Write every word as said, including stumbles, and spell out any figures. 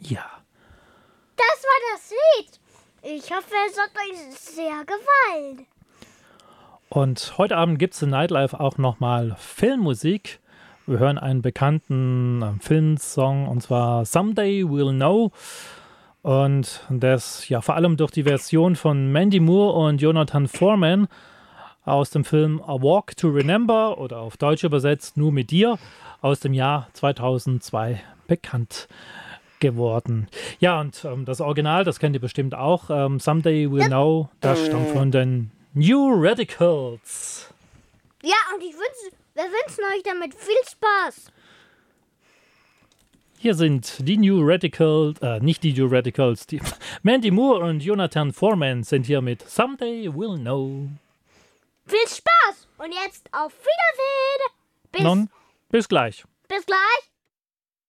Ja. Das war das Lied. Ich hoffe, es hat euch sehr gefallen. Und heute Abend gibt es in Nightlife auch nochmal Filmmusik. Wir hören einen bekannten äh, Filmsong, und zwar Someday We'll Know. Und das ja vor allem durch die Version von Mandy Moore und Jonathan Foreman aus dem Film A Walk to Remember oder auf Deutsch übersetzt Nur mit dir aus dem Jahr zweitausendzwei bekannt geworden. Ja, und ähm, das Original, das kennt ihr bestimmt auch, ähm, Someday We'll Know, das stammt von den New Radicals. Ja, und ich wünsche, wir wünschen euch damit viel Spaß. Hier sind die New Radicals, äh, nicht die New Radicals, die Mandy Moore und Jonathan Foreman sind hier mit Someday We'll Know. Viel Spaß und jetzt auf Wiedersehen. Bis, Nun, bis gleich. bis gleich.